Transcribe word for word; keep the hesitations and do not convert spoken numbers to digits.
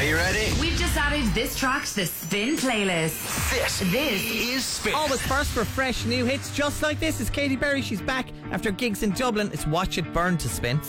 Are you ready? We've just added this track to the Spin playlist. This, This is Spin. Always first for fresh new hits just like this is Katy Perry. She's back after gigs in Dublin. It's Watch It Burn to Spin.